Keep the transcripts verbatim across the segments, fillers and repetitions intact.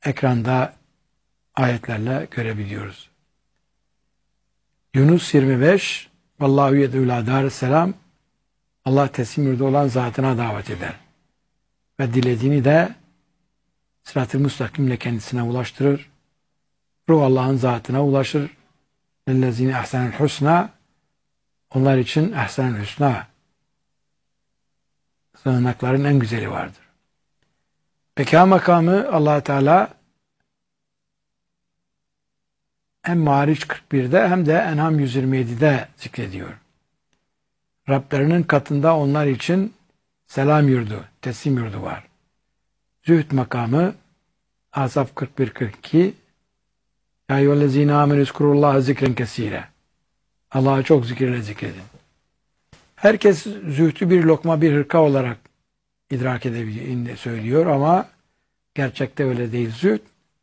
ekranda ayetlerle görebiliyoruz. Yunus yirmi beş Vallahu yed'u ila darisselam, Allah teslim yurdu olan zatına davet eder. Ve dilediğini de sırat-ı müstakimle kendisine ulaştırır. Ruh Allah'ın zatına ulaşır. Ellezine ahsenel husna, onlar için ahsenel husna, sığınakların en güzeli vardır. Beka makamı Allah Teala hem Ma'ariç kırk birde hem de En'am yüz yirmi yedide zikrediyor. Rablerinin katında onlar için selam yurdu, teslim yurdu var. Zühd makamı Asaf kırk bir kırk iki Ya eyyühellezine amenü zkurullaha zikren kesire. Allah'ı çok zikirle zikredin. Herkes zühdü bir lokma bir hırka olarak idrak edebildiğini söylüyor ama gerçekte öyle değil. Zühd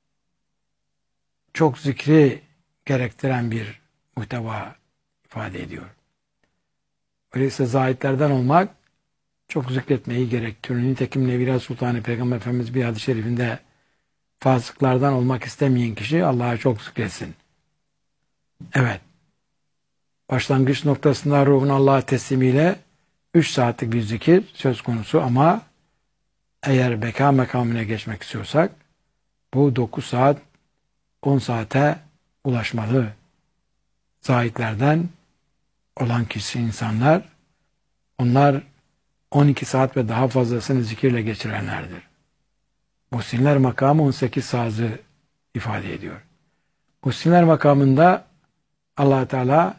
çok zikri gerektiren bir muhteva ifade ediyor. Öyleyse zahitlerden olmak çok zikretmeyi gerektiriyor. Nitekim Nevira Sultanı Peygamber Efendimiz bir hadis-i şerifinde fasıklardan olmak istemeyen kişi Allah'a çok zikretsin. Evet. Başlangıç noktasında ruhun Allah'a teslimiyle üç saatlik bir zikir söz konusu ama eğer beka makamına geçmek istiyorsak bu dokuz saat on saate ulaşmalı. Zahitlerden olan kişi insanlar, onlar on iki saat ve daha fazlasını zikirle geçirenlerdir. Muhsinler makamı on sekiz saati ifade ediyor. Muhsinler makamında Allah Teala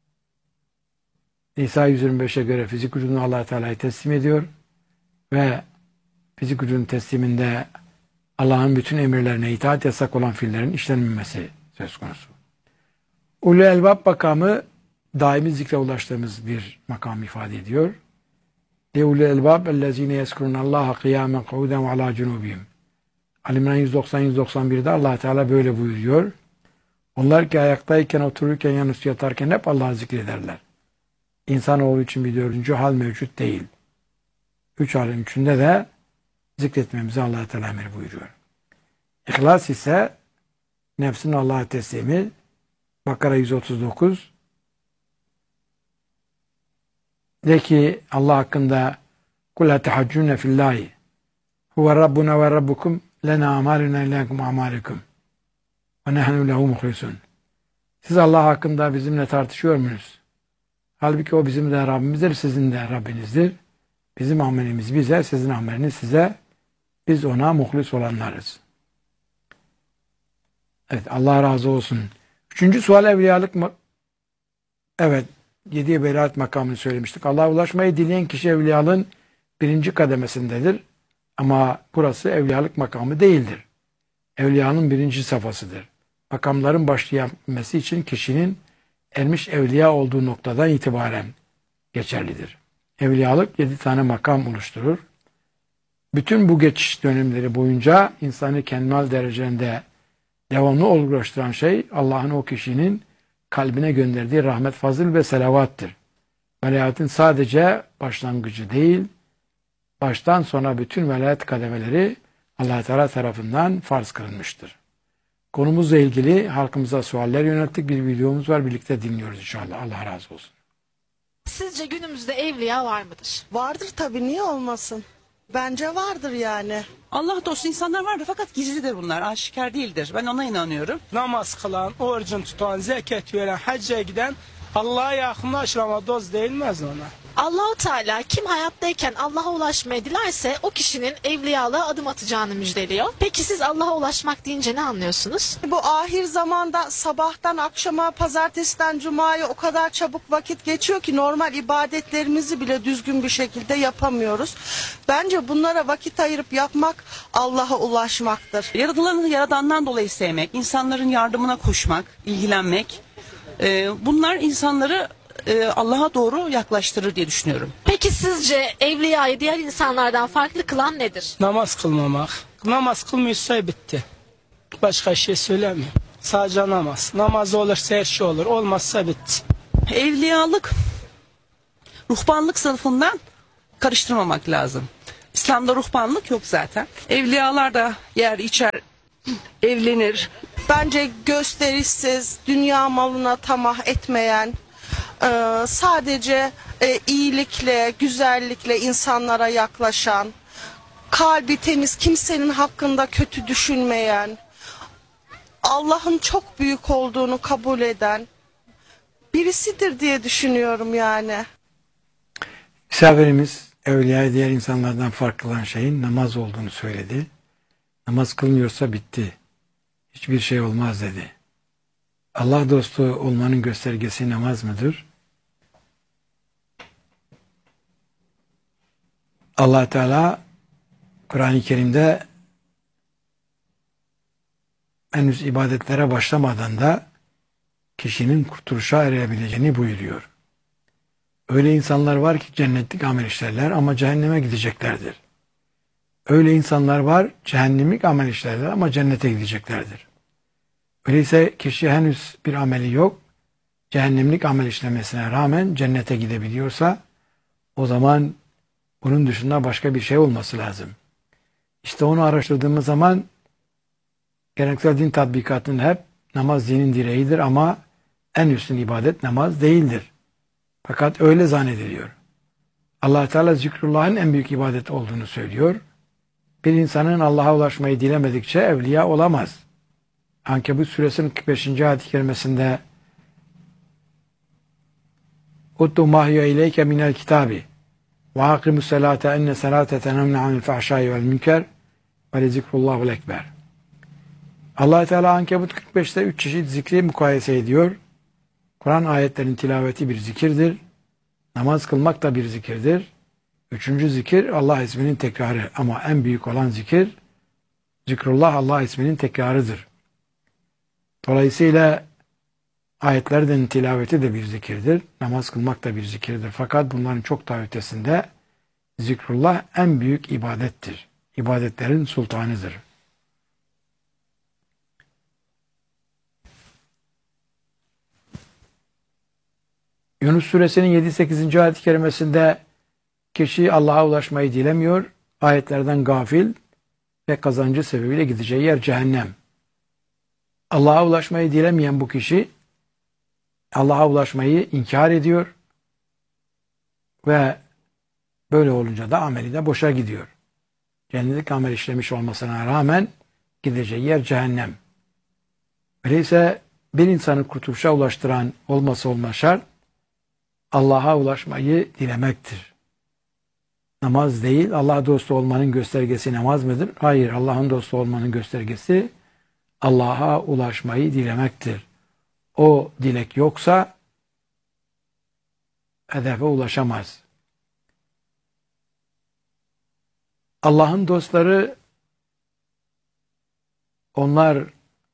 Nisa yüz yirmi beşe göre fizik vücudunu Allah Teala'ya teslim ediyor ve fizik vücudun tesliminde Allah'ın bütün emirlerine itaat yasak olan fiillerin işlenmemesi söz konusu. Ulul elbab makamı daimi zikre ulaştığımız bir makam ifade ediyor. De ulul elbab ellezine yezkurunallaha kıyamen kuvuden ve ala cunubihim. Ali İmran yüz doksan yüz doksan birde Allah Teala böyle buyuruyor. Onlar ki ayaktayken, otururken, yanüstü yatarken hep Allah'ı zikrederler. İnsanoğlu için bir dördüncü hal mevcut değil. Üç halin üçünde de zikretmemizi Allah Teala emir buyuruyor. İhlas ise nefsin Allah'a teslimi. Bakara yüz otuz dokuz de ki Allah hakkında kul tehaccune fillahi huve rabbuna ve rabbukum lena amaluna lekum amalikum ve nehnu lehu muhlisun. Siz Allah hakkında bizimle tartışıyor muyuz? Halbuki o bizim de Rabbimizdir, sizin de Rabbinizdir. Bizim amelimiz bize, sizin ameliniz size. Biz ona muhlis olanlarız. Evet, Allah razı olsun. Üçüncü sual evliyalık mı? Evet, yediye beraat makamını söylemiştik. Allah'a ulaşmayı dileyen kişi evliyalığın birinci kademesindedir. Ama burası evliyalık makamı değildir. Evliyanın birinci safhasıdır. Makamların başlayabilmesi için kişinin ermiş evliya olduğu noktadan itibaren geçerlidir. Evliyalık yedi tane makam oluşturur. Bütün bu geçiş dönemleri boyunca insanı kemal derecesinde devamlı olgulaştıran şey Allah'ın o kişinin kalbine gönderdiği rahmet, fazıl ve selavattır. Velayetin sadece başlangıcı değil, baştan sona bütün velayet kademeleri Allah Teala tarafından farz kılınmıştır. Konumuzla ilgili halkımıza sualler yönelttik. Bir videomuz var. Birlikte dinliyoruz inşallah. Allah razı olsun. Sizce günümüzde evliya var mıdır? Vardır tabii, niye olmasın? Bence vardır yani. Allah dostu insanlar vardır fakat gizlidir bunlar. Aşikar değildir. Ben ona inanıyorum. Namaz kılan, orucun tutan, zekat veren, hacca giden Allah'a yakınlaşır ama dost değilmez ona. Allahu Teala kim hayattayken Allah'a ulaşmayı dilerse o kişinin evliyalığa adım atacağını müjdeliyor. Peki siz Allah'a ulaşmak deyince ne anlıyorsunuz? Bu ahir zamanda sabahtan akşama, pazartesiden cumaya o kadar çabuk vakit geçiyor ki normal ibadetlerimizi bile düzgün bir şekilde yapamıyoruz. Bence bunlara vakit ayırıp yapmak Allah'a ulaşmaktır. Yaratılanı yaradandan dolayı sevmek, insanların yardımına koşmak, ilgilenmek. E, bunlar insanları e, Allah'a doğru yaklaştırır diye düşünüyorum. Peki sizce evliyayı diğer insanlardan farklı kılan nedir? Namaz kılmamak. Namaz kılmıyorsa bitti. Başka şey söylemiyorum. Sadece namaz. Namaz olursa her şey olur. Olmazsa bitti. Evliyalık, ruhbanlık sınıfından karıştırmamak lazım. İslam'da ruhbanlık yok zaten. Evliyalar da yer içer evlenir. Bence gösterişsiz, dünya malına tamah etmeyen, e, sadece e, iyilikle, güzellikle insanlara yaklaşan, kalbi temiz, kimsenin hakkında kötü düşünmeyen, Allah'ın çok büyük olduğunu kabul eden birisidir diye düşünüyorum yani. Misafirimiz evliyayı diğer insanlardan farklı olan şeyin namaz olduğunu söyledi. Namaz kılmıyorsa bitti. Hiçbir şey olmaz dedi. Allah dostu olmanın göstergesi namaz mıdır? Allah Teala Kur'an-ı Kerim'de henüz ibadetlere başlamadan da kişinin kurtuluşa erebileceğini buyuruyor. Öyle insanlar var ki cennetlik amel işlerler ama cehenneme gideceklerdir. Öyle insanlar var cehennemlik amel işlerler ama cennete gideceklerdir. Öyleyse kişi henüz bir ameli yok, cehennemlik amel işlemesine rağmen cennete gidebiliyorsa o zaman bunun dışında başka bir şey olması lazım. İşte onu araştırdığımız zaman geleneksel din tatbikatının hep namaz dinin direğidir ama en üstün ibadet namaz değildir. Fakat öyle zannediliyor. Allah Teala zikrullah'ın en büyük ibadet olduğunu söylüyor. Bir insanın Allah'a ulaşmayı dilemedikçe evliya olamaz. Ankebut suresinin kırk beşinci ayet-i kerimesinde "Uttu mahya ileyke minel kitabi ve akimus salate enne salate tenhamne anil fahşai vel münker ve zikrullahul ekber." Allah Teala Ankebut kırk beşte üç çeşit zikri mukayese ediyor. Kur'an ayetlerinin tilaveti bir zikirdir. Namaz kılmak da bir zikirdir. Üçüncü zikir Allah isminin tekrarı ama en büyük olan zikir zikrullah Allah isminin tekrarıdır. Dolayısıyla ayetlerden tilaveti de bir zikirdir. Namaz kılmak da bir zikirdir. Fakat bunların çok daha ötesinde zikrullah en büyük ibadettir. İbadetlerin sultanıdır. Yunus suresinin yedi sekizinci ayet-i kerimesinde kişi Allah'a ulaşmayı dilemiyor, ayetlerden gafil ve kazancı sebebiyle gideceği yer cehennem. Allah'a ulaşmayı dilemeyen bu kişi Allah'a ulaşmayı inkar ediyor ve böyle olunca da ameli de boşa gidiyor. Cennetlik amel işlemiş olmasına rağmen gideceği yer cehennem. Öyleyse bir insanı kurtuluşa ulaştıran olması olmaz şart Allah'a ulaşmayı dilemektir. Namaz değil, Allah dostu olmanın göstergesi namaz mıdır? Hayır, Allah'ın dostu olmanın göstergesi Allah'a ulaşmayı dilemektir. O dilek yoksa hedefe ulaşamaz. Allah'ın dostları onlar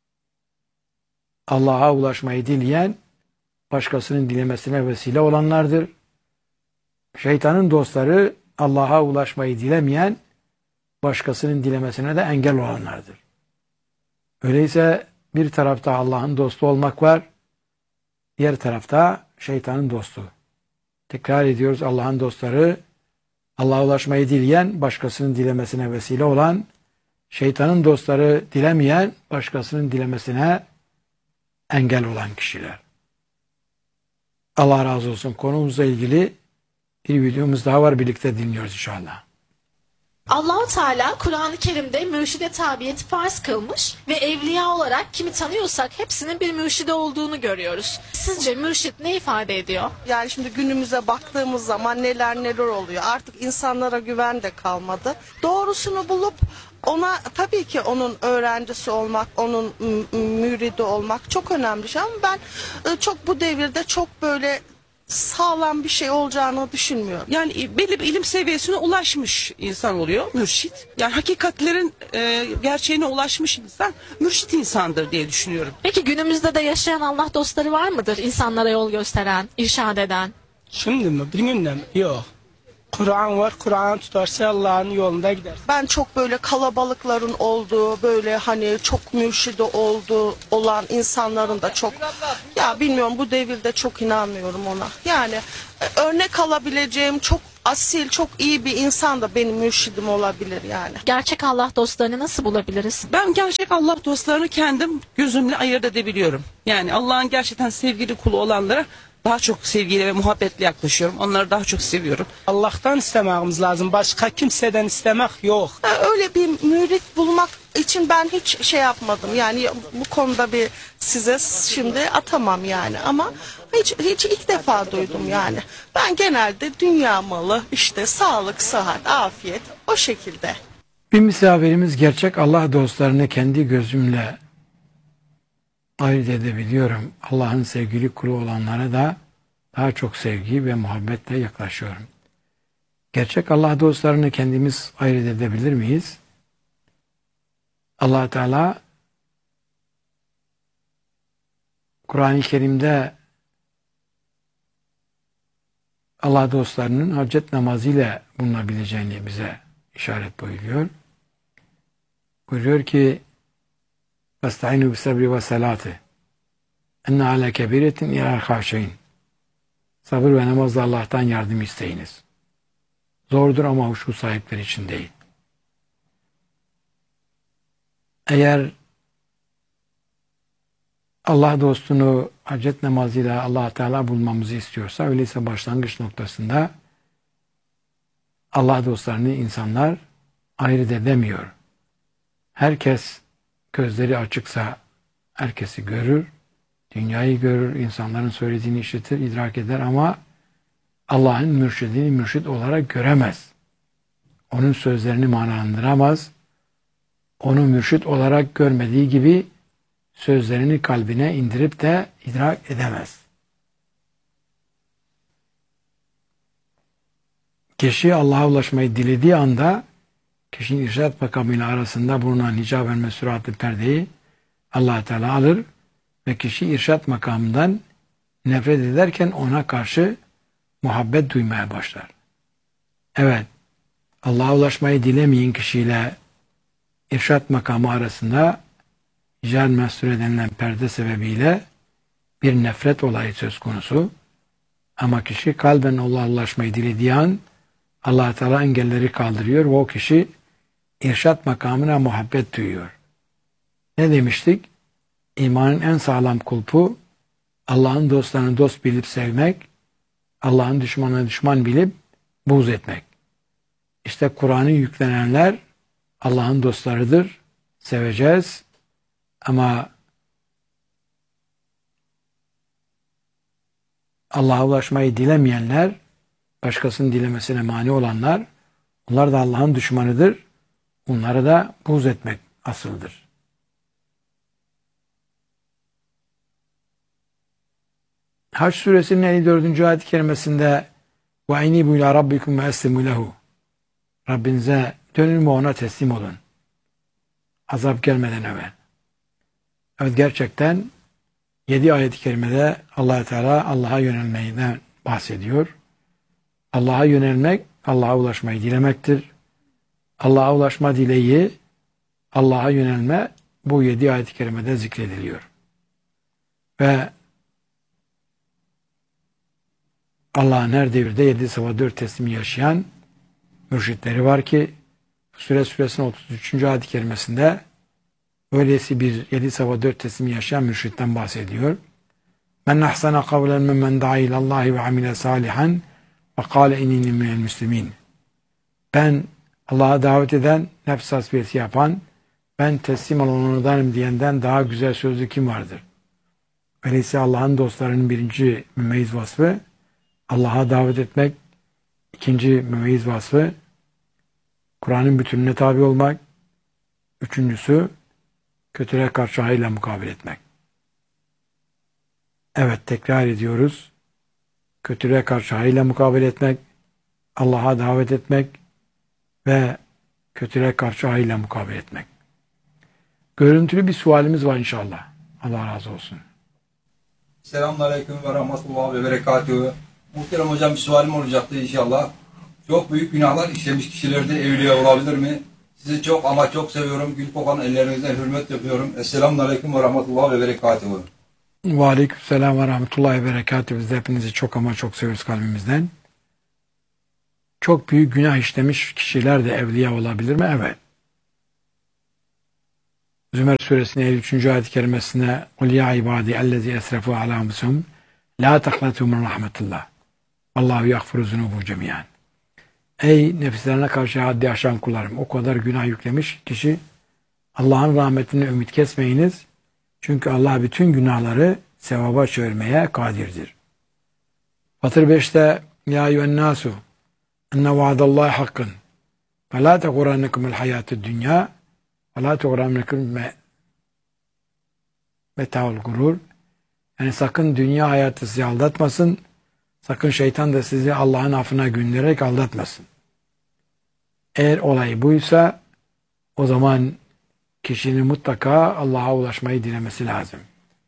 Allah'a ulaşmayı dileyen başkasının dilemesine vesile olanlardır. Şeytanın dostları Allah'a ulaşmayı dilemeyen başkasının dilemesine de engel olanlardır. Öyleyse bir tarafta Allah'ın dostu olmak var, diğer tarafta şeytanın dostu. Tekrar ediyoruz, Allah'ın dostları Allah'a ulaşmayı dileyen, başkasının dilemesine vesile olan, şeytanın dostları dilemeyen, başkasının dilemesine engel olan kişiler. Allah razı olsun. Konumuzla ilgili bir videomuz daha var. Birlikte dinliyoruz inşallah. Allah-u Teala Kur'an-ı Kerim'de mürşide tabiyeti farz kılmış ve evliya olarak kimi tanıyorsak hepsinin bir mürşide olduğunu görüyoruz. Sizce mürşit ne ifade ediyor? Yani şimdi günümüze baktığımız zaman neler neler oluyor. Artık insanlara güven de kalmadı. Doğrusunu bulup ona tabii ki onun öğrencisi olmak, onun müridi olmak çok önemli bir şey. Ama ben çok bu devirde çok böyle sağlam bir şey olacağını düşünmüyorum. Yani belli bir ilim seviyesine ulaşmış insan oluyor mürşit. Yani hakikatlerin e, gerçeğine ulaşmış insan mürşit insandır diye düşünüyorum. Peki günümüzde de yaşayan Allah dostları var mıdır? İnsanlara yol gösteren, irşad eden? Şimdi mi? Bir günde mi? Yok. Kur'an var. Kur'an tutarsa Allah'ın yolunda gider. Ben çok böyle kalabalıkların olduğu, böyle hani çok mürşidi olduğu olan insanların da çok, ya bilmiyorum, bu devirde çok inanmıyorum ona. Yani örnek alabileceğim çok asil, çok iyi bir insan da benim mürşidim olabilir yani. Gerçek Allah dostlarını nasıl bulabiliriz? Ben gerçek Allah dostlarını kendim gözümle ayırt edebiliyorum. Yani Allah'ın gerçekten sevgili kulu olanlara daha çok sevgiyle ve muhabbetle yaklaşıyorum. Onları daha çok seviyorum. Allah'tan istememiz lazım. Başka kimseden istemek yok. Ha, öyle bir mürit bulmak için ben hiç şey yapmadım. Yani bu konuda bir size şimdi atamam yani, ama hiç hiç ilk defa duydum yani. Ben genelde dünya malı, işte sağlık, sıhhat, afiyet, o şekilde. Bir misafirimiz gerçek Allah dostlarını kendi gözümle ayırt edebiliyorum. Allah'ın sevgili kulu olanlara da daha çok sevgi ve muhabbetle yaklaşıyorum. Gerçek Allah dostlarını kendimiz ayırt edebilir miyiz? Allah Teala Kur'an-ı Kerim'de Allah dostlarının hacet namazıyla bulunabileceğini bize işaret buyuruyor. Buyuruyor ki "Estaizu bis-sabri ve-salati. Enne ala kebiretin ila haşin." Sabır ve namazla Allah'tan yardım isteyiniz. Zordur ama huşu sahipleri için değil. Eğer Allah dostunu hacet namazıyla Allah Teala bulmamızı istiyorsa, öyleyse başlangıç noktasında Allah dostlarını insanlar ayırt edemiyor. Herkes gözleri açıksa herkesi görür, dünyayı görür, insanların söylediğini işitir, idrak eder ama Allah'ın mürşidini mürşid olarak göremez. Onun sözlerini manalandıramaz. Onu mürşid olarak görmediği gibi sözlerini kalbine indirip de idrak edemez. Kişi Allah'a ulaşmayı dilediği anda kişinin irşad makamıyla arasında bulunan hicab-ı mesuratlı perdeyi Allah Teala alır ve kişi irşad makamından nefret ederken ona karşı muhabbet duymaya başlar. Evet, Allah'a ulaşmayı dilemeyen kişiyle irşad makamı arasında hicab-ı mesure denilen perde sebebiyle bir nefret olayı söz konusu. Ama kişi kalben Allah'a ulaşmayı dilediği an Allah Teala engelleri kaldırıyor ve o kişi irşad makamına muhabbet duyuyor. Ne demiştik? İmanın en sağlam kulpu Allah'ın dostlarını dost bilip sevmek, Allah'ın düşmanını düşman bilip buğz etmek. İşte Kur'an'ı yüklenenler Allah'ın dostlarıdır. Seveceğiz. Ama Allah'a ulaşmayı dilemeyenler, başkasının dilemesine mani olanlar, onlar da Allah'ın düşmanıdır. Onları da buğz etmek asıldır. Hac suresinin elli dördüncü ayet-i kerimesinde وَاِنِبُ اِلَى رَبِّكُمْ وَاَسْلِمُ لَهُ Rabbinize dönün ve ona teslim olun. Azap gelmeden evvel. Evet, gerçekten yedi ayet-i kerimede Allah Teala Allah'a yönelmeyden bahsediyor. Allah'a yönelmek, Allah'a ulaşmayı dilemektir. Allah'a ulaşma dileği, Allah'a yönelme bu yedi ayet-i kerimede zikrediliyor. Ve Allah'ın her devirde yedi sıfat dört teslimi yaşayan mürşitleri var ki Süre suresinin otuz üçüncü ayet-i kerimesinde öylesi bir yedi sıfat dört teslimi yaşayan mürşitten bahsediyor. Men ahsana kavlen mimmen da'a ilallahi ve amile salihan ve kâle innî minel müslimîn. Ben Allah'a davet eden, nefs tasfiyesi yapan, ben teslim olanlardanım diyenden daha güzel sözlü kim vardır? Öyleyse Allah'ın dostlarının birinci mümeyyiz vasfı Allah'a davet etmek, ikinci mümeyyiz vasfı Kur'an'ın bütününe tabi olmak, üçüncüsü kötülüğe karşı hayırla mukabele etmek. Evet, tekrar ediyoruz. Kötülüğe karşı hayırla mukabele etmek, Allah'a davet etmek ve kötülüğe karşı hayırla mukabele etmek. Görüntülü bir sualimiz var inşallah. Allah razı olsun. Selamünaleyküm ve rahmetullah ve berekatühü. Muhterem hocam, bir sualim olacaktı inşallah. Çok büyük günahlar işlemiş kişilerde evliya olabilir mi? Sizi çok ama çok seviyorum. Gül kokan ellerinizden hürmet yapıyorum. Esselamunaleyküm ve rahmetullah ve berekatühü. Ve aleykümselam ve rahmetullahi ve berekatühü. Biz de hepinizi çok ama çok seviyoruz kalbimizden. Çok büyük günah işlemiş kişiler de evliya olabilir mi? Evet. Zümer suresinin elli üçüncü ayet-i kerimesine قُلْ يَا عِبَادِي اَلَّذِي اَسْرَفُوا عَلَى أَنفُسِهِمْ لَا تَقْنَطُوا مِنْ رَحْمَةِ اللّٰهِ Allahu yaghfiru zunubu cemiyan. Ey nefislerine karşı haddi aşan kullarım, o kadar günah yüklemiş kişi, Allah'ın rahmetine ümit kesmeyiniz. Çünkü Allah bütün günahları sevaba çevirmeye kadirdir. Fatır beşte Ya eyyühennâsu enne vaadallahi hakkın ve la tegurannekumul hayatü dünya ve la tegurannekum meta'ul gurur. Yani sakın dünya hayatı sizi aldatmasın. Sakın şeytan da sizi Allah'ın affına göndererek aldatmasın. Eğer olay buysa o zaman kişinin mutlaka Allah'a ulaşmayı dilemesi lazım.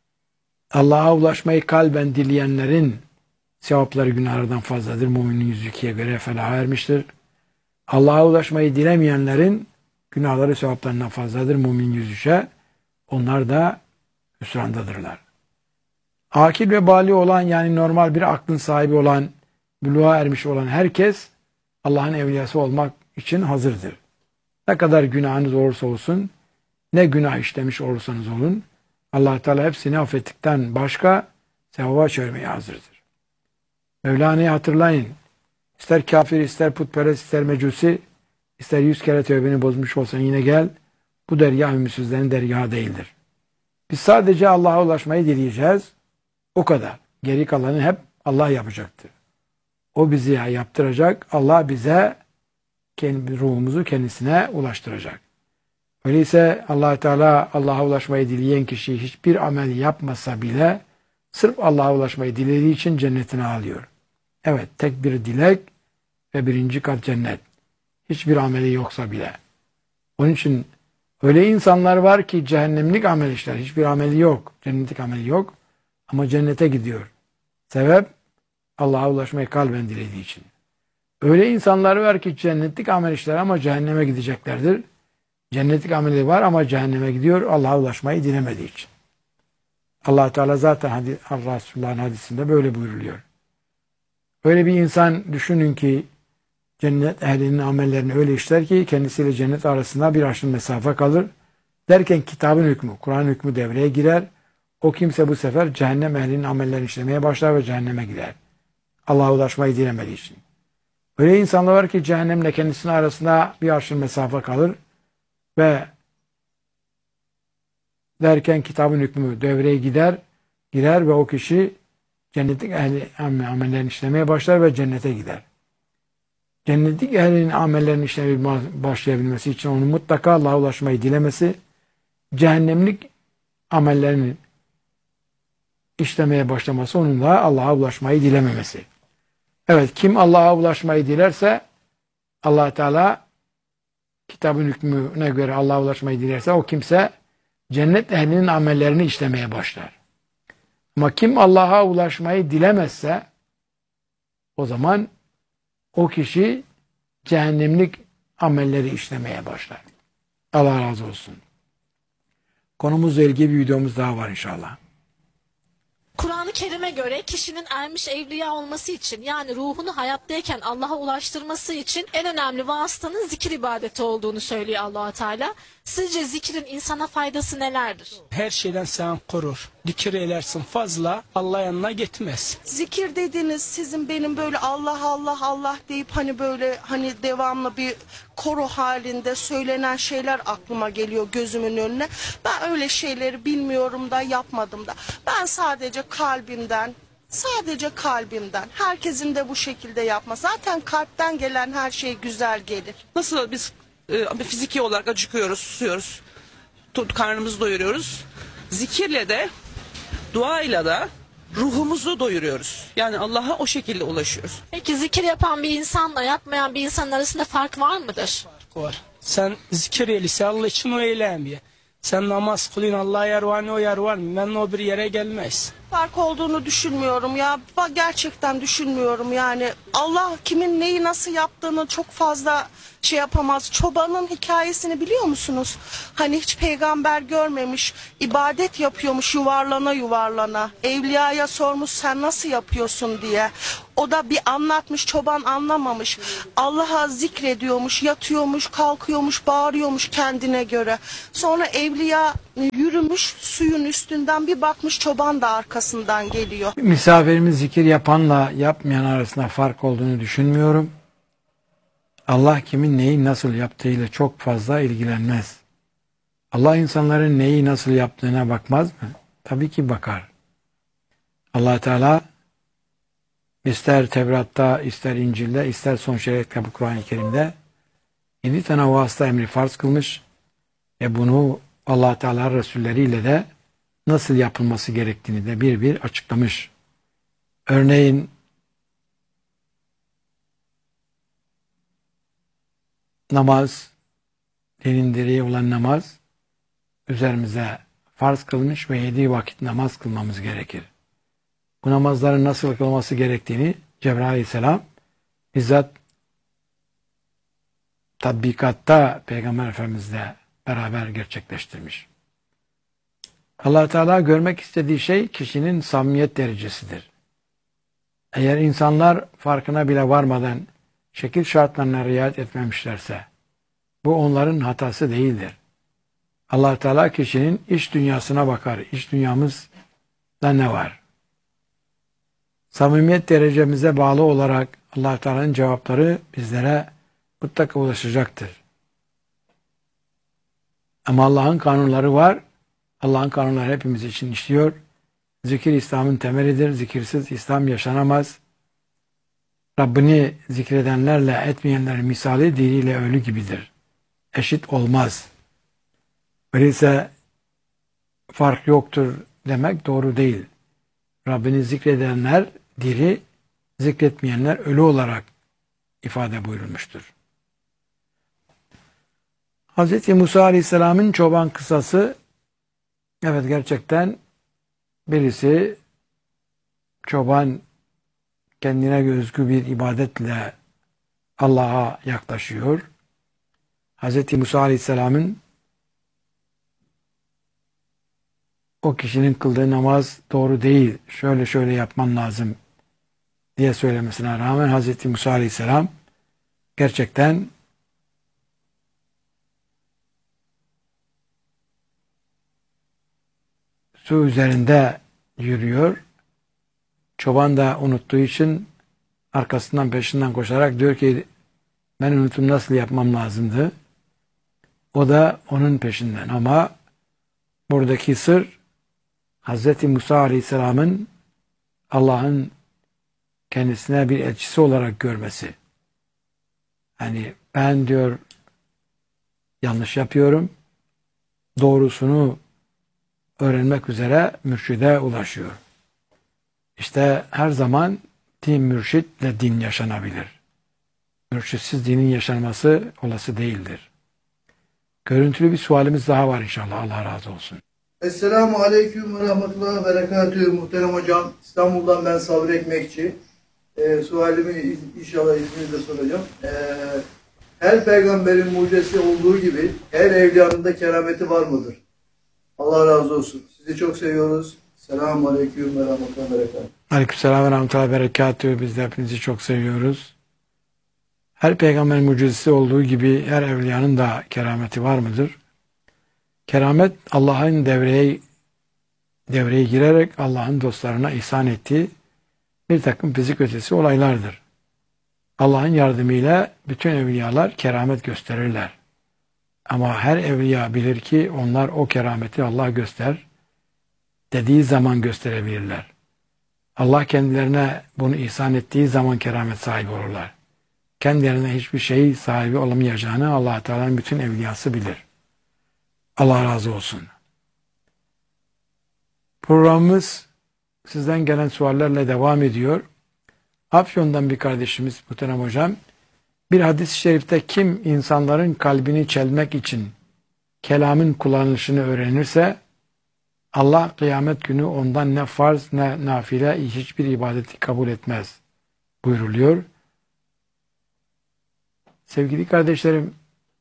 Allah'a ulaşmayı kalben dileyenlerin sevapları günahlardan fazladır. Müminin yüz ikiye göre felaha ermiştir. Allah'a ulaşmayı dilemeyenlerin günahları sevaplarından fazladır. Müminin yüz üçe. Onlar da hüsrandadırlar. Akil ve bali olan, yani normal bir aklın sahibi olan, buluğa ermiş olan herkes Allah'ın evliyası olmak için hazırdır. Ne kadar günahınız olursa olsun, ne günah işlemiş olursanız olun, Allah Teala hepsini affettikten başka sevaba çevirmeye hazırdır. Mevlana'yı hatırlayın. İster kafir, ister putperest, ister mecusi, ister yüz kere tövbeni bozmuş olsan yine gel. Bu dergâh ümitsizlerin dergahı değildir. Biz sadece Allah'a ulaşmayı dileyeceğiz. O kadar. Geri kalanı hep Allah yapacaktır. O bizi yaptıracak. Allah bize kendi ruhumuzu kendisine ulaştıracak. Öyleyse Allah Teala Allah'a ulaşmayı dileyen kişi hiçbir amel yapmasa bile sırf Allah'a ulaşmayı dilediği için cennetine alıyor. Evet, tek bir dilek ve birinci kat cennet. Hiçbir ameli yoksa bile. Onun için öyle insanlar var ki cehennemlik amel işler. Hiçbir ameli yok. Cennetlik ameli yok. Ama cennete gidiyor. Sebep Allah'a ulaşmayı kalben dilediği için. Öyle insanlar var ki cennetlik amel işler ama cehenneme gideceklerdir. Cennetlik ameli var ama cehenneme gidiyor Allah'a ulaşmayı dilemediği için. Allah Teala zaten hadi, Resulullah'ın hadisinde böyle buyuruluyor. Öyle bir insan düşünün ki cennet ehlinin amellerini öyle işler ki kendisiyle cennet arasında bir aşın mesafe kalır. Derken kitabın hükmü, Kur'an hükmü devreye girer. O kimse bu sefer cehennem ehlinin amellerini işlemeye başlar ve cehenneme gider. Allah'a ulaşmayı dilemediği için. Öyle insanlar var ki cehennemle kendisinin arasında bir aşın mesafe kalır ve derken kitabın hükmü devreye gider, girer ve o kişi cennetlik ehli amellerini işlemeye başlar ve cennete gider. Cennetlik ehlinin amellerini işlemeye başlayabilmesi için onun mutlaka Allah'a ulaşmayı dilemesi, cehennemlik amellerini işlemeye başlaması, onun da Allah'a ulaşmayı dilememesi. Evet, kim Allah'a ulaşmayı dilerse Allah Teala kitabın hükmüne göre Allah'a ulaşmayı dilerse o kimse cennet ehlinin amellerini işlemeye başlar. Ama kim Allah'a ulaşmayı dilemezse o zaman o kişi cehennemlik amelleri işlemeye başlar. Allah razı olsun. Konumuzla ilgili bir videomuz daha var inşallah. Kur'an-ı Kerim'e göre kişinin ermiş evliya olması için, yani ruhunu hayattayken Allah'a ulaştırması için en önemli vasıtanın zikir ibadeti olduğunu söylüyor Allah Teala. Sizce zikrin insana faydası nelerdir? Her şeyden seni korur. Zikir eylersin fazla, Allah yanına gitmez. Zikir dediğiniz sizin benim böyle Allah Allah Allah deyip hani böyle hani devamlı bir koro halinde söylenen şeyler aklıma geliyor gözümün önüne. Ben öyle şeyleri bilmiyorum da yapmadım da. Ben sadece kalbimden, sadece kalbimden. Herkesin de bu şekilde yapma. Zaten kalpten gelen her şey güzel gelir. Nasıl biz e, fiziki olarak acıkıyoruz, susuyoruz, tut, karnımızı doyuruyoruz. Zikirle de, duayla da ruhumuzu doyuruyoruz. Yani Allah'a o şekilde ulaşıyoruz. Peki zikir yapan bir insanla yapmayan bir insanın arasında fark var mıdır? Var. Sen zikir eylise Allah için o eylemiyor. Sen namaz kılın Allah yer var ne o yer var mı? Ben o bir yere gelmez. Fark olduğunu düşünmüyorum ya. Gerçekten düşünmüyorum yani. Allah kimin neyi nasıl yaptığını çok fazla şey yapamaz. Çobanın hikayesini biliyor musunuz? Hani hiç peygamber görmemiş, ibadet yapıyormuş yuvarlana yuvarlana. Evliyaya sormuş sen nasıl yapıyorsun diye. O da bir anlatmış, çoban anlamamış. Allah'a zikrediyormuş, yatıyormuş, kalkıyormuş, bağırıyormuş kendine göre. Sonra evliya yürümüş suyun üstünden, bir bakmış çoban da arkasından geliyor. Misafirimiz zikir yapanla yapmayan arasında fark olduğunu düşünmüyorum. Allah kimin neyi nasıl yaptığıyla çok fazla ilgilenmez. Allah insanların neyi nasıl yaptığına bakmaz mı? Tabii ki bakar. Allah Teala ister Tevrat'ta, ister İncil'de, ister son şeriat kitabı Kur'an-ı Kerim'de yedi tane vasıta emri farz kılmış ve bunu Allah Teala Resulleriyle de nasıl yapılması gerektiğini de bir bir açıklamış. Örneğin namaz, dinin direği olan namaz üzerimize farz kılmış ve yedi vakit namaz kılmamız gerekir. Bu namazların nasıl kılması gerektiğini Cebrail Aleyhisselam bizzat tatbikatta Peygamber Efendimizle beraber gerçekleştirmiş. Allah Teala görmek istediği şey kişinin samimiyet derecesidir. Eğer insanlar farkına bile varmadan şekil şartlarına riayet etmemişlerse bu onların hatası değildir. Allah Teala kişinin iç dünyasına bakar. İç dünyamızda ne var? Samimiyet derecemize bağlı olarak Allah Teala'nın cevapları bizlere mutlaka ulaşacaktır. Ama Allah'ın kanunları var. Allah'ın kanunları hepimiz için işliyor. Zikir İslam'ın temelidir. Zikirsiz İslam yaşanamaz. Rabbini zikredenlerle etmeyenlerin misali diriyle ölü gibidir. Eşit olmaz. Öyleyse fark yoktur demek doğru değil. Rabbini zikredenler diri, zikretmeyenler ölü olarak ifade buyurulmuştur. Hz. Musa Aleyhisselam'ın çoban kıssası, evet gerçekten birisi çoban kendine özgü bir ibadetle Allah'a yaklaşıyor. Hz. Musa Aleyhisselam'ın o kişinin kıldığı namaz doğru değil, şöyle şöyle yapman lazım diye söylemesine rağmen Hz. Musa Aleyhisselam gerçekten su üzerinde yürüyor. Çoban da unuttuğu için arkasından peşinden koşarak diyor ki ben unuttum, nasıl yapmam lazımdı. O da onun peşinden. Ama buradaki sır Hz. Musa Aleyhisselam'ın Allah'ın kendisine bir elçisi olarak görmesi. Yani ben diyor yanlış yapıyorum. Doğrusunu öğrenmek üzere mürşide ulaşıyor. İşte her zaman din mürşitle din yaşanabilir. Mürşitsiz dinin yaşanması olası değildir. Görüntülü bir sualimiz daha var inşallah. Allah razı olsun. Esselamu Aleyküm ve Rahmetullah ve Berekatühü. Muhterem hocam, İstanbul'dan ben Sabri Ekmekçi. Ee, sualimi inşallah izninizle soracağım. Ee, her peygamberin mucizesi olduğu gibi her evliyanın da kerameti var mıdır? Allah razı olsun. Sizi çok seviyoruz. Selamun Aleyküm ve Rahmetullah ve Berekatühü. Aleykümselam ve Rahmetullah ve Berekatühü. Biz de hepinizi çok seviyoruz. Her peygamberin mucizesi olduğu gibi her evliyanın da kerameti var mıdır? Keramet Allah'ın devreye devreye girerek Allah'ın dostlarına ihsan ettiği bir takım fizik ötesi olaylardır. Allah'ın yardımıyla bütün evliyalar keramet gösterirler. Ama her evliya bilir ki onlar o kerameti Allah göster dediği zaman gösterebilirler. Allah kendilerine bunu ihsan ettiği zaman keramet sahibi olurlar. Kendilerine hiçbir şey sahibi olamayacağını Allah Teala'nın bütün evliyası bilir. Allah razı olsun. Programımız sizden gelen suallerle devam ediyor. Afyon'dan bir kardeşimiz muhterem hocam, bir hadis-i şerifte kim insanların kalbini çelmek için kelamın kullanılışını öğrenirse Allah kıyamet günü ondan ne farz ne nafile hiçbir ibadeti kabul etmez buyruluyor. Sevgili kardeşlerim,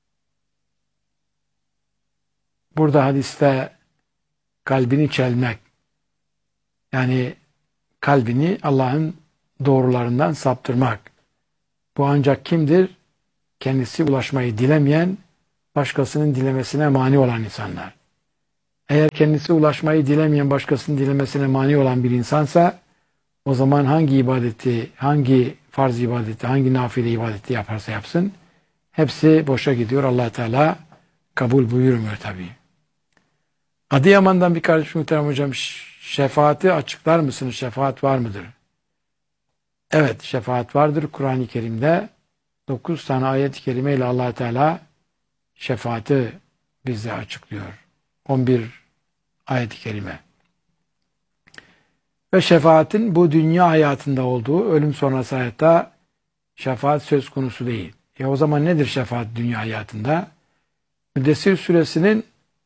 burada hadiste kalbini çelmek, yani kalbini Allah'ın doğrularından saptırmak. Bu ancak kimdir? Kendisi ulaşmayı dilemeyen, başkasının dilemesine mani olan insanlar. Eğer kendisi ulaşmayı dilemeyen, başkasının dilemesine mani olan bir insansa, o zaman hangi ibadeti, hangi farz ibadeti, hangi nafile ibadeti yaparsa yapsın, hepsi boşa gidiyor. Allah Teala kabul buyurmuyor tabii. Adıyaman'dan bir kardeşim muhterem hocam, şefaati açıklar mısınız? Şefaat var mıdır? Evet, şefaat vardır. Kur'an-ı Kerim'de dokuz tane ayet-i kerime ile Allah Teala şefaati bize açıklıyor. on bir ayet-i kerime. Ve şefaatin bu dünya hayatında olduğu, ölüm sonrası hayatta şefaat söz konusu değil. E o zaman nedir şefaat dünya hayatında? Müddessir suresinin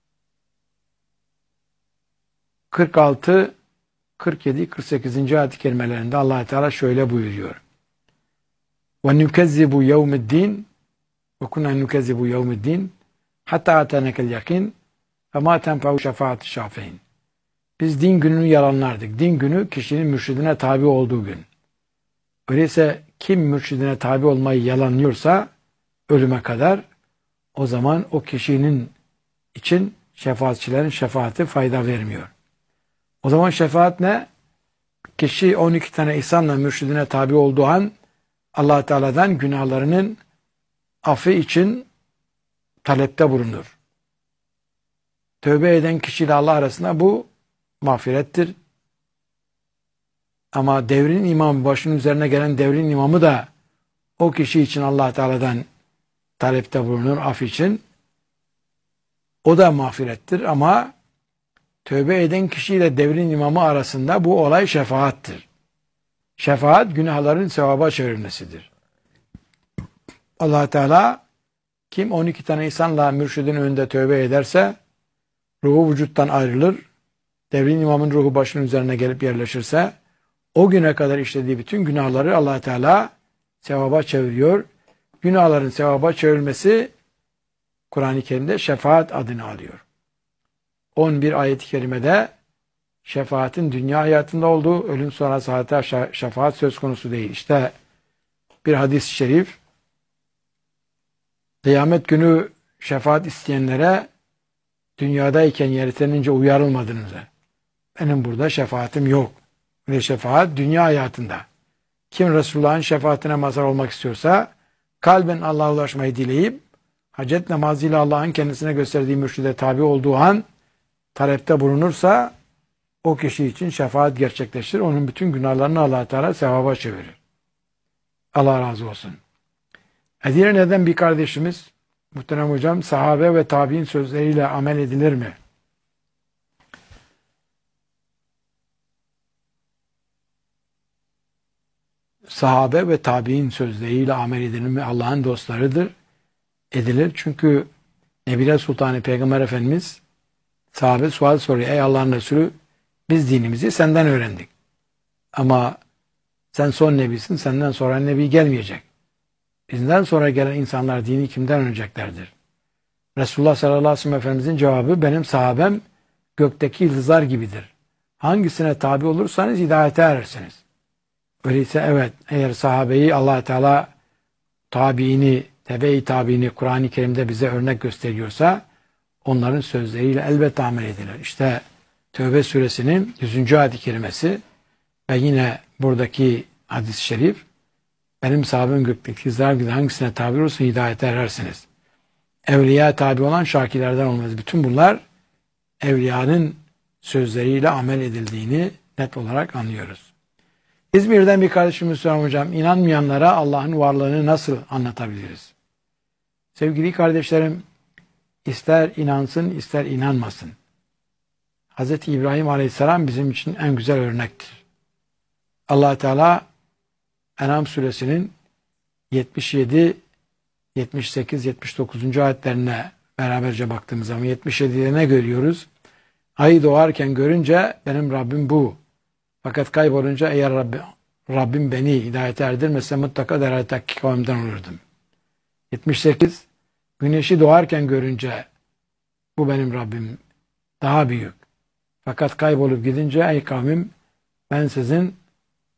kırk altı, kırk yedi, kırk sekizinci ayet-i kerimelerinde Allah Teala şöyle buyuruyor. وَنُكَذِّبُ يَوْمِ الدِّينِ وَكُنَّا نُكَذِّبُ يَوْمِ الدِّينِ حَتَّى أَتَانَكَ الْيَقِينَ فَمَا تَنْفَعُ شَفَاعَةُ الشَّافِعِينَ. Biz din gününü yalanlardık. Din günü kişinin mürşidine tabi olduğu gün. Öyleyse kim mürşidine tabi olmayı yalanlıyorsa ölüme kadar, o zaman o kişinin için şefaatçilerin şefaati fayda vermiyor. O zaman şefaat ne? Kişi on iki tane ihsanla mürşidine tabi olduğu an Allah Teala'dan günahlarının affı için talepte bulunur. Tövbe eden kişiyle Allah arasında bu mağfirettir. Ama devrin imamı, başının üzerine gelen devrin imamı da o kişi için Allah Teala'dan talepte bulunur af için. O da mağfirettir ama tövbe eden kişiyle devrin imamı arasında bu olay şefaattir. Şefaat günahların sevaba çevrilmesidir. Allah Teala kim on iki tane insanla mürşidin önünde tövbe ederse ruhu vücuttan ayrılır. Devrin imamın ruhu başının üzerine gelip yerleşirse o güne kadar işlediği bütün günahları Allah Teala sevaba çeviriyor. Günahların sevaba çevrilmesi Kur'an-ı Kerim'de şefaat adını alıyor. on bir ayet-i kerimede şefaatin dünya hayatında olduğu, ölüm sonrası hayatta şefaat söz konusu değil. İşte bir hadis-i şerif, kıyamet günü şefaat isteyenlere dünyadayken yeterince uyarılmadığınızı, benim burada şefaatim yok. Ve şefaat dünya hayatında. Kim Resulullah'ın şefaatine mazhar olmak istiyorsa, kalben Allah'a ulaşmayı dileyip, hacet namazıyla Allah'ın kendisine gösterdiği mürşide tabi olduğu an, talepte bulunursa, o kişi için şefaat gerçekleşir. Onun bütün günahlarını Allah Teala sevaba çevirir. Allah razı olsun. Edirne'den bir kardeşimiz, muhterem hocam, sahabe ve tabi'in sözleriyle amel edilir mi? Sahabe ve tabi'in sözleriyle amel edilir mi? Allah'ın dostlarıdır. Edilir. Çünkü Nebile Sultanı Peygamber Efendimiz sahabe sual soruyor. Ey Allah'ın Resulü, biz dinimizi senden öğrendik. Ama sen son nebisin, senden sonra nebi gelmeyecek. Bizden sonra gelen insanlar dini kimden öğreneceklerdir? Resulullah sallallahu aleyhi ve sellem Efendimizin cevabı, benim sahabem gökteki yıldızlar gibidir. Hangisine tabi olursanız hidayete erersiniz. Öyleyse evet, eğer sahabeyi Allah Teala tabiini, tebe-i tabiini Kur'an-ı Kerim'de bize örnek gösteriyorsa, onların sözleriyle elbette amel edilir. İşte Tevbe suresinin yüzüncü ayet-i kerimesi ve yine buradaki hadis-i şerif, benim sahabem gökteki yıldızlar gibi hangisine tabi olursa hidayete erersiniz. Evliya tabi olan şakirlerden olmaz. Bütün bunlar evliyanın sözleriyle amel edildiğini net olarak anlıyoruz. İzmir'den bir kardeşimiz soruyor hocam, inanmayanlara Allah'ın varlığını nasıl anlatabiliriz? Sevgili kardeşlerim, ister inansın, ister inanmasın. Hazreti İbrahim Aleyhisselam bizim için en güzel örnektir. Allah Teala En'am suresinin yetmiş yedi, yetmiş sekiz, yetmiş dokuzuncu ayetlerine beraberce baktığımız zaman yetmiş yedide ne görüyoruz? Ayı doğarken görünce benim Rabbim bu. Fakat kaybolunca eğer Rabbim, Rabbim beni hidayete erdirmese mutlaka derhaletteki kavimden olurdum. yetmiş sekiz güneşi doğarken görünce bu benim Rabbim daha büyük. Fakat kaybolup gidince ey kavmim ben sizin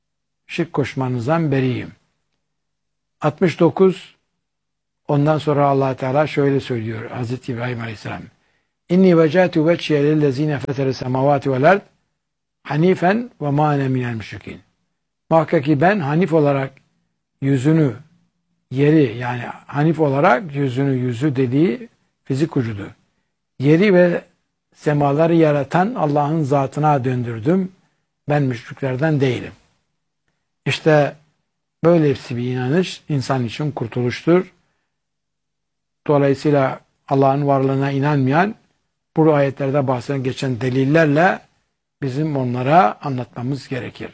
şirk koşmanızdan beriyim. altmış dokuz Ondan sonra Allah Teala şöyle söylüyor Hazreti İbrahim Aleyhisselam. İnni vecatu veciye lillezine fetere semavati vel ard hanifen ve ma ene minel müşrikin. Muhakkak ki ben hanif olarak yüzünü yeri yani hanif olarak yüzünü yüzü dediği fizik vücudu. Yeri ve semaları yaratan Allah'ın zatına döndürdüm. Ben müşriklerden değilim. İşte böylesi bir inanış insan için kurtuluştur. Dolayısıyla Allah'ın varlığına inanmayan bu ayetlerde bahseden geçen delillerle bizim onlara anlatmamız gerekir.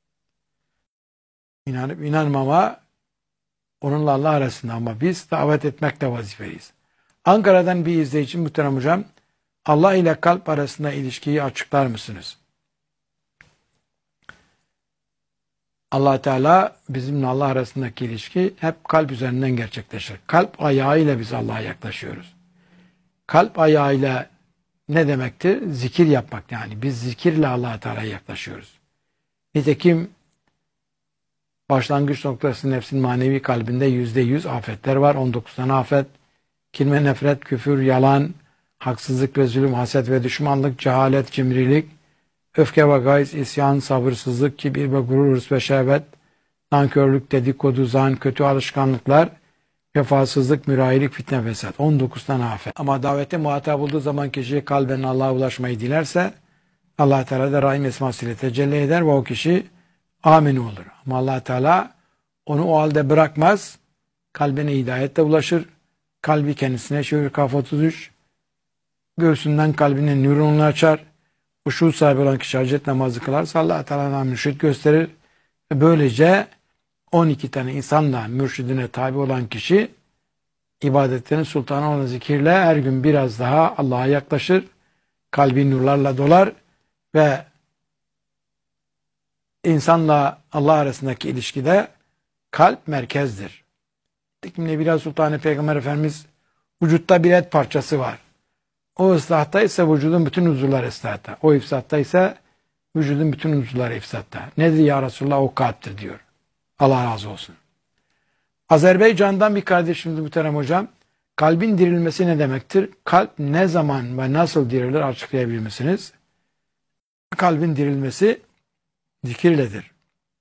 İnanıp inanmama onunla Allah arasında ama biz davet etmekle vazifeliyiz. Ankara'dan bir izleyici muhterem hocam, Allah ile kalp arasında ilişkiyi açıklar mısınız? Allah Teala bizimle Allah arasındaki ilişki hep kalp üzerinden gerçekleşir. Kalp ayağıyla biz Allah'a yaklaşıyoruz. Kalp ayağıyla ne demektir? Zikir yapmak yani. Biz zikirle Allah Teala'ya yaklaşıyoruz. Nitekim başlangıç noktası nefsin manevi kalbinde yüzde yüz afetler var. on dokuz tane afet. Kilme, nefret, küfür, yalan, haksızlık ve zulüm, haset ve düşmanlık, cehalet, cimrilik, öfke ve gayz, isyan, sabırsızlık, kibir ve gurur, hırs ve şehvet, nankörlük, dedikodu, zan, kötü alışkanlıklar, vefasızlık, mürahilik, fitne, fesat. on dokuz tane afet. Ama davete muhatap olduğu zaman kişi kalben Allah'a ulaşmayı dilerse Allah Teala da Rahim esmasıyla tecelli eder ve o kişi amin olur. Ama Allah Teala onu o halde bırakmaz. Kalbine hidayetle ulaşır. Kalbi kendisine çevirir. Kaf otuz üç. Göğsünden kalbine nürünü açar. Huşu sahibi olan kişi hacet namazı kılarsa Allah Teala'na mürşid gösterir. Ve böylece on iki tane insanla mürşidine tabi olan kişi ibadetlerin sultanı olan zikirle her gün biraz daha Allah'a yaklaşır. Kalbi nurlarla dolar ve insanla Allah arasındaki ilişkide kalp merkezdir. Nebi Sultan Peygamber Efendimiz vücutta bir et parçası var. O ıslahta ise vücudun bütün uzuvları ıslahta. O ifsatta ise vücudun bütün uzuvları ifsatta. Nedir ya Resulullah? O kalptir diyor. Allah razı olsun. Azerbaycan'dan bir kardeşimiz muhterem hocam, kalbin dirilmesi ne demektir? Kalp ne zaman ve nasıl dirilir açıklayabilir misiniz? Kalbin dirilmesi zikirledir.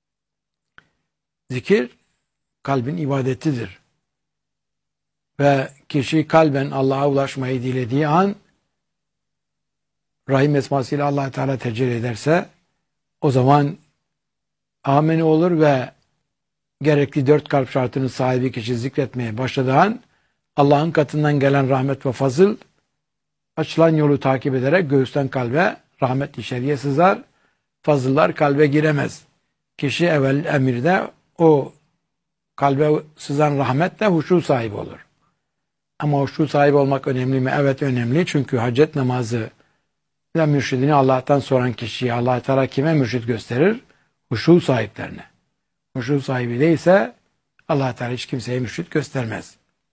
Zikir kalbin ibadetidir. Ve kişi kalben Allah'a ulaşmayı dilediği an Rahim esmasıyla Allah Teala tecelli ederse o zaman ameni olur ve gerekli dört kalp şartının sahibi kişi zikretmeye başladığı an Allah'ın katından gelen rahmet ve fazıl açılan yolu takip ederek göğüsten kalbe rahmet içeriye sızar. Fazıllar kalbe giremez. Kişi evvel emirde o kalbe sızan rahmetle huşu sahibi olur. Ama huşu sahibi olmak önemli mi? Evet önemli. Çünkü hacet namazı ile mürşidini Allah'tan soran kişiye Allah Teala kime mürşid gösterir? Huşu sahiplerine. Huşu sahibi değilse Allah Teala hiç kimseye mürşid göstermez.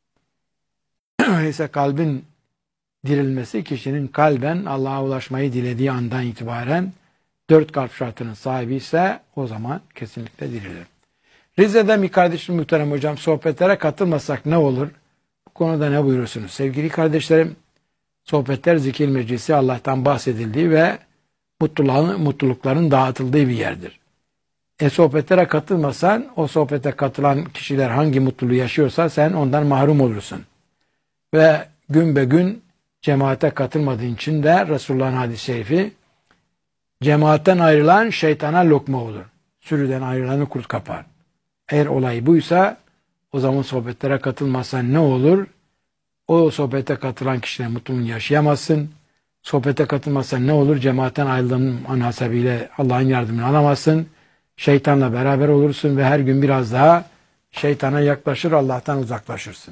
Öyleyse kalbin dirilmesi kişinin kalben Allah'a ulaşmayı dilediği andan itibaren dört kalp şartının sahibi ise o zaman kesinlikle dirilir. Rize'den bir kardeşim muhterem hocam, sohbetlere katılmasak ne olur? Bu konuda ne buyurursunuz? Sevgili kardeşlerim, sohbetler zikir meclisi Allah'tan bahsedildiği ve mutluluğun, mutlulukların dağıtıldığı bir yerdir. E sohbetlere katılmasan o sohbete katılan kişiler hangi mutluluğu yaşıyorsa sen ondan mahrum olursun. Ve gün be gün cemaate katılmadığın için de Resulullah'ın hadis-i şerifi cemaatten ayrılan şeytana lokma olur. Sürüden ayrılanı kurt kapar. Eğer olay buysa o zaman sohbetlere katılmazsan ne olur? O sohbete katılan kişiler mutluluğunu yaşayamazsın. Sohbete katılmazsan ne olur? Cemaatten ayrıldığın an hasebiyle Allah'ın yardımını alamazsın. Şeytanla beraber olursun ve her gün biraz daha şeytana yaklaşır, Allah'tan uzaklaşırsın.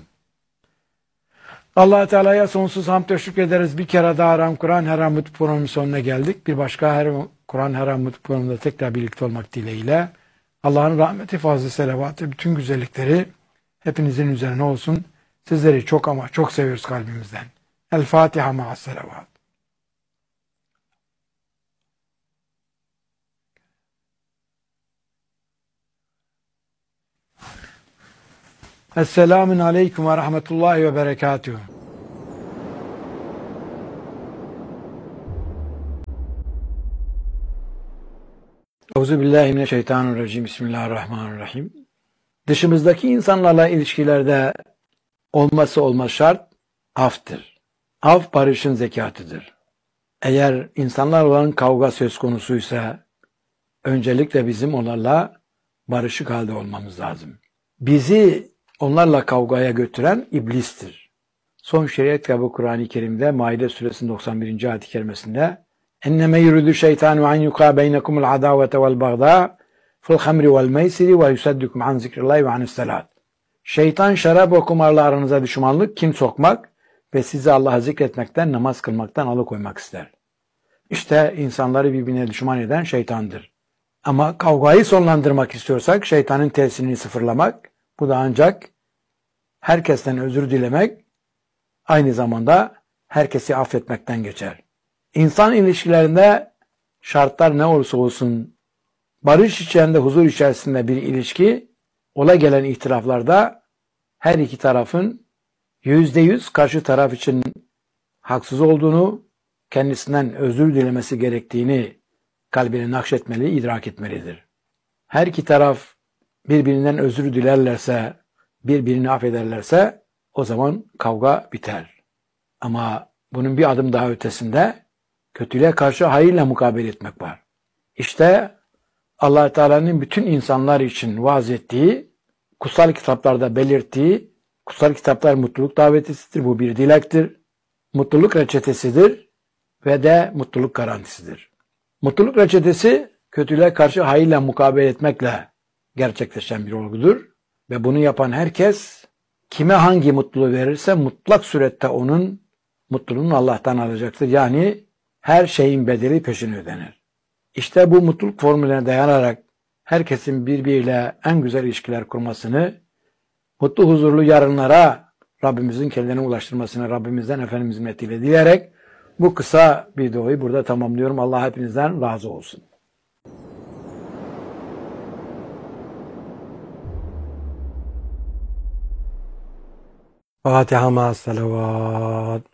Allah Teala'ya sonsuz hamd ve şükrederiz. Bir kere daha Haram Kur'an Her An programının sonuna geldik. Bir başka Her Kur'an Her An programında tekrar birlikte olmak dileğiyle Allah'ın rahmeti, fazla selavatı, bütün güzellikleri hepinizin üzerine olsun. Sizleri çok ama çok seviyoruz kalbimizden. El Fatiha ma'as selavat. Esselamun aleyküm ve rahmetullahi ve berekatuhu. Euzubillahimineşşeytanirracim. Bismillahirrahmanirrahim. Dışımızdaki insanlarla ilişkilerde olması olmaz şart aftır. Af barışın zekatıdır. Eğer insanlar olan kavga söz konusuysa öncelikle bizim onlarla barışık halde olmamız lazım. Bizi onlarla kavgaya götüren iblistir. Son şeriat kitabı Kur'an-ı Kerim'de Maide suresinin doksan birinci ayet-i kerimesinde enneme yuridu şeytanu an yuqa beynekumul adavete vel bagda fil hamri vel meysiri ve yusaddukum an zikrillahi ve anis salat. Şeytan şarap ve kumarla aranıza düşmanlık, kin sokmak ve sizi Allah'a zikretmekten, namaz kılmaktan alıkoymak ister. İşte insanları birbirine düşman eden şeytandır. Ama kavgayı sonlandırmak istiyorsak şeytanın tesirini sıfırlamak, bu da ancak herkesten özür dilemek, aynı zamanda herkesi affetmekten geçer. İnsan ilişkilerinde şartlar ne olursa olsun, barış içerisinde, huzur içerisinde bir ilişki, ola gelen ihtilaflarda her iki tarafın yüzde yüz karşı taraf için haksız olduğunu, kendisinden özür dilemesi gerektiğini kalbine nakşetmeli, idrak etmelidir. Her iki taraf birbirinden özür dilerlerse, birbirini affederlerse o zaman kavga biter. Ama bunun bir adım daha ötesinde kötülüğe karşı hayırla mukabele etmek var. İşte Allah Teala'nın bütün insanlar için vaaz ettiği, kutsal kitaplarda belirttiği, kutsal kitaplar mutluluk davetisidir, bu bir dilektir. Mutluluk reçetesidir ve de mutluluk garantisidir. Mutluluk reçetesi kötülüğe karşı hayırla mukabele etmekle gerçekleşen bir olgudur. Ve bunu yapan herkes kime hangi mutluluğu verirse mutlak surette onun mutluluğunu Allah'tan alacaktır. Yani her şeyin bedeli peşine ödenir. İşte bu mutluluk formülüne dayanarak herkesin birbiriyle en güzel ilişkiler kurmasını, mutlu huzurlu yarınlara Rabbimizin kendilerine ulaştırmasını Rabbimizden Efendimizin metniyle dileyerek bu kısa videoyu burada tamamlıyorum. Allah hepinizden razı olsun. Fatiha ma salavat.